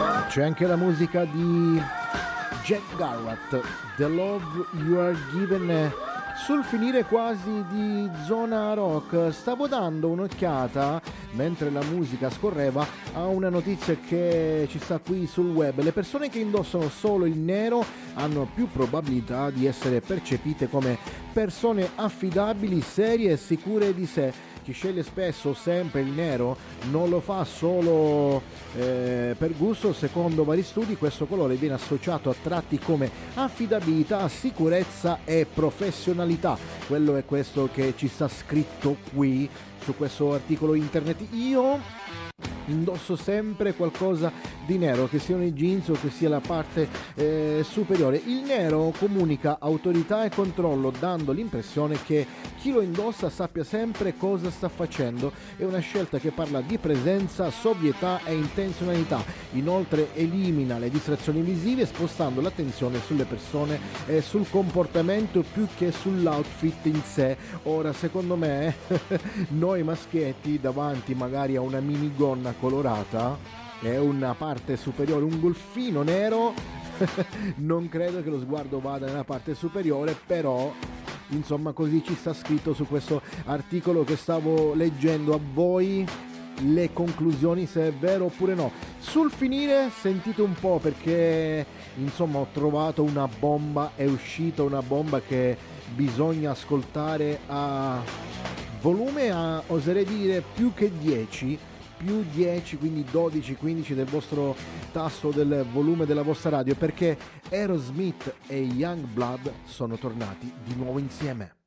C'è anche la musica di Jack Garratt, The Love You Are Given. Sul finire quasi di zona rock stavo dando un'occhiata mentre la musica scorreva a una notizia che ci sta qui sul web. Le persone che indossano solo il nero hanno più probabilità di essere percepite come persone affidabili, serie e sicure di sé. Chi sceglie spesso sempre il nero non lo fa solo per gusto. Secondo vari studi questo colore viene associato a tratti come affidabilità, sicurezza e professionalità. Quello è questo che ci sta scritto qui su questo articolo internet. Io indosso sempre qualcosa di nero, che siano i jeans o che sia la parte superiore. Il nero comunica autorità e controllo, dando l'impressione che chi lo indossa sappia sempre cosa sta facendo. È una scelta che parla di presenza, sobrietà e intenzionalità. Inoltre elimina le distrazioni visive, spostando l'attenzione sulle persone e sul comportamento più che sull'outfit in sé. Ora, secondo me, noi maschietti davanti magari a una minigonna colorata e una parte superiore, un golfino nero, non credo che lo sguardo vada nella parte superiore, però insomma così ci sta scritto su questo articolo che stavo leggendo. A voi le conclusioni, se è vero oppure no. Sul finire sentite un po', perché insomma ho trovato una bomba, è uscita una bomba che bisogna ascoltare a volume, a oserei dire più che 10, quindi 12-15 del vostro tasto del volume della vostra radio, perché Aerosmith e Youngblood sono tornati di nuovo insieme.